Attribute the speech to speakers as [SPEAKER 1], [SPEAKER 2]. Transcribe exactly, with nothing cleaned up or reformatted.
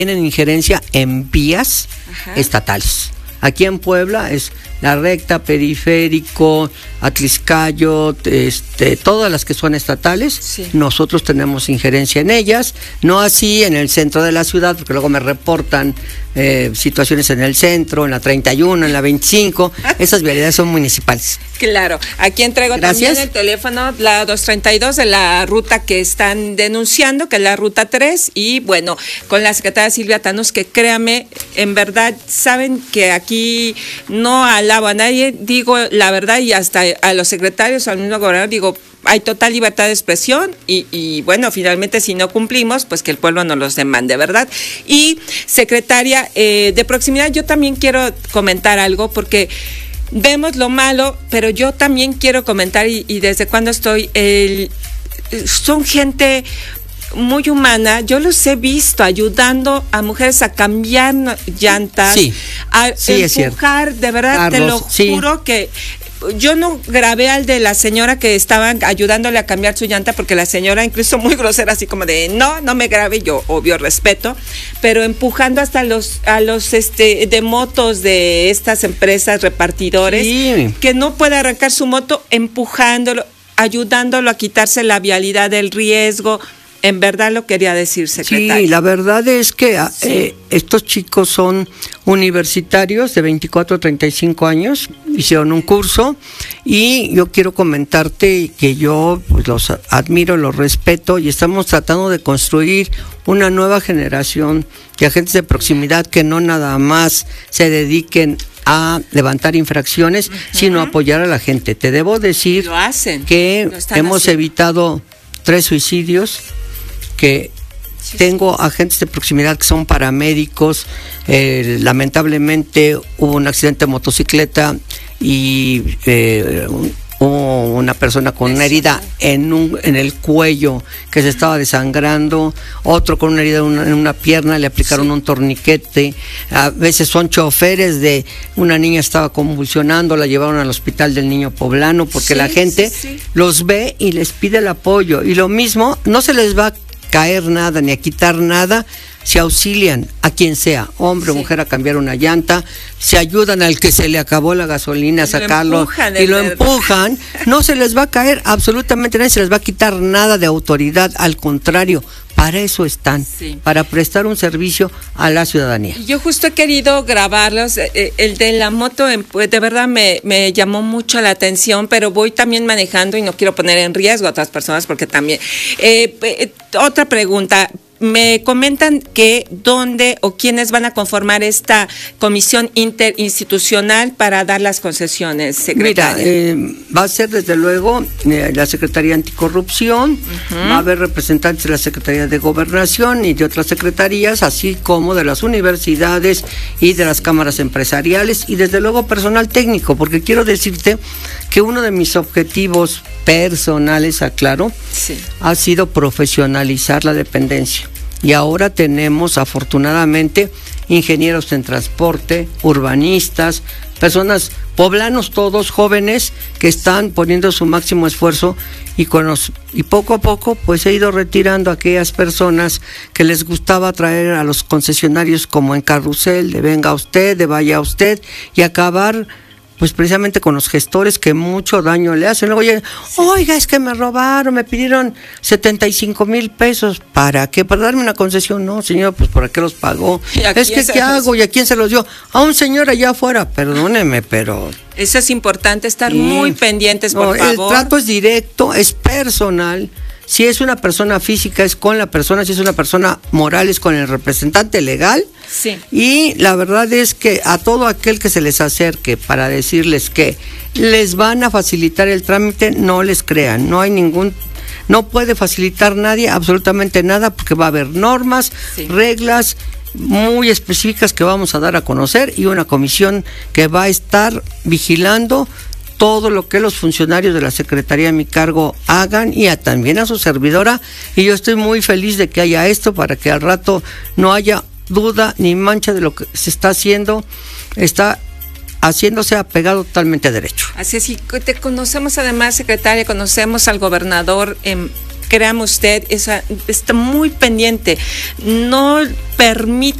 [SPEAKER 1] tienen injerencia en vías Ajá. estatales. Aquí en Puebla es La Recta, Periférico, Atliscayo, este, todas las que son estatales, sí. nosotros tenemos injerencia en ellas, no así en el centro de la ciudad, porque luego me reportan eh, situaciones en el centro, en la treinta y uno, en la veinticinco, esas vialidades son municipales.
[SPEAKER 2] Claro, aquí entrego Gracias. también el teléfono, la doscientos treinta y dos de la ruta que están denunciando, que es la ruta tres, y bueno, con la secretaria Silvia Tanús, que créame, en verdad, saben que aquí no alabo a nadie, digo la verdad, y hasta a los secretarios, al mismo gobernador, digo, hay total libertad de expresión y, y bueno, finalmente si no cumplimos, pues que el pueblo nos los demande, ¿verdad? Y secretaria eh, de proximidad, yo también quiero comentar algo porque vemos lo malo, pero yo también quiero comentar y, y desde cuando estoy, el, son gente muy humana, yo los he visto ayudando a mujeres a cambiar llantas, sí, a
[SPEAKER 1] sí,
[SPEAKER 2] empujar, de verdad, Carlos, te lo
[SPEAKER 1] sí.
[SPEAKER 2] juro que yo no grabé al de la señora que estaban ayudándole a cambiar su llanta, porque la señora incluso muy grosera, así como de no, no me grabe, yo obvio respeto, pero empujando hasta los a los este de motos de estas empresas repartidores, sí. que no puede arrancar su moto, empujándolo, ayudándolo a quitarse la vialidad del riesgo. En verdad lo quería decir, secretaria.
[SPEAKER 1] Sí, la verdad es que sí. eh, estos chicos son universitarios de veinticuatro a treinta y cinco años, hicieron un curso y yo quiero comentarte que yo pues, los admiro, los respeto y estamos tratando de construir una nueva generación de agentes de proximidad que no nada más se dediquen a levantar infracciones, uh-huh. sino a apoyar a la gente. Te debo decir
[SPEAKER 2] lo hacen,
[SPEAKER 1] que
[SPEAKER 2] lo
[SPEAKER 1] hemos
[SPEAKER 2] haciendo.
[SPEAKER 1] evitado tres suicidios, que sí, tengo sí. agentes de proximidad que son paramédicos, eh, lamentablemente hubo un accidente de motocicleta y eh, hubo una persona con una herida en un en el cuello que se estaba desangrando, otro con una herida en una, en una pierna, le aplicaron sí. un torniquete, a veces son choferes de una niña estaba convulsionando, la llevaron al hospital del Niño Poblano porque sí, la gente sí, sí. los ve y les pide el apoyo y lo mismo, no se les va a caer nada ni a quitar nada, se auxilian a quien sea, hombre o sí. mujer, a cambiar una llanta, se ayudan al que se le acabó la gasolina a sacarlo y lo empujan, no se les va a caer absolutamente nada, se les va a quitar nada de autoridad, al contrario, para eso están, sí. para prestar un servicio a la ciudadanía.
[SPEAKER 2] Yo justo he querido grabarlos, eh, el de la moto, pues de verdad me, me llamó mucho la atención, pero voy también manejando y no quiero poner en riesgo a otras personas porque también... Eh, eh, otra pregunta, me comentan que dónde o quiénes van a conformar esta comisión interinstitucional para dar las concesiones, secretaria.
[SPEAKER 1] Mira, eh, va a ser desde luego eh, la Secretaría Anticorrupción, uh-huh. va a haber representantes de la Secretaría de Gobernación y de otras secretarías, así como de las universidades y de las cámaras empresariales y desde luego personal técnico, porque quiero decirte que uno de mis objetivos personales, aclaro, sí. ha sido profesionalizar la dependencia. Y ahora tenemos afortunadamente ingenieros en transporte, urbanistas, personas, poblanos todos, jóvenes, que están poniendo su máximo esfuerzo y, con los, y poco a poco pues he ido retirando a aquellas personas que les gustaba traer a los concesionarios como en carrusel, de venga usted, de vaya usted, y acabar pues precisamente con los gestores que mucho daño le hacen. Luego llegan, oiga, es que me robaron, me pidieron setenta y cinco mil pesos. ¿Para qué? ¿Para darme una concesión? No, señor, pues ¿para qué los pagó? Es que, ¿qué hago? ¿Y a quién se los dio? A un señor allá afuera, perdóneme, pero...
[SPEAKER 2] Eso es importante, estar sí. muy pendientes, por
[SPEAKER 1] no,
[SPEAKER 2] favor.
[SPEAKER 1] El trato es directo, es personal. Si es una persona física, es con la persona. Si es una persona moral, es con el representante legal.
[SPEAKER 2] Sí.
[SPEAKER 1] Y la verdad es que a todo aquel que se les acerque para decirles que les van a facilitar el trámite, no les crean. No hay ningún... No puede facilitar nadie absolutamente nada porque va a haber normas, sí. reglas muy específicas que vamos a dar a conocer y una comisión que va a estar vigilando todo lo que los funcionarios de la Secretaría a mi cargo hagan y a, también a su servidora, y yo estoy muy feliz de que haya esto para que al rato no haya duda ni mancha de lo que se está haciendo, está haciéndose apegado totalmente a derecho.
[SPEAKER 2] Así es, y te conocemos además, secretaria, conocemos al gobernador en créame usted, esa, está muy pendiente. No permite